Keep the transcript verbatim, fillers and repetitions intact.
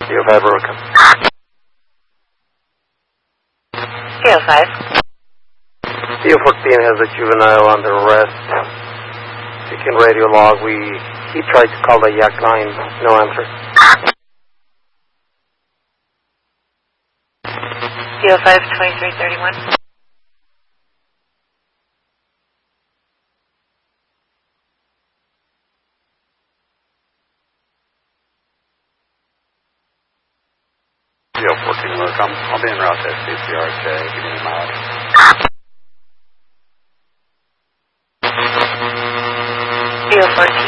D O five, Rurika. D O five. D O fourteen has a juvenile under arrest. Seeking radio log. We he tried to call the yak line. No answer. D O five, twenty-three thirty-one. D O fourteen, welcome. I'll be en route to C C R J. Give me a mileage. D O fourteen.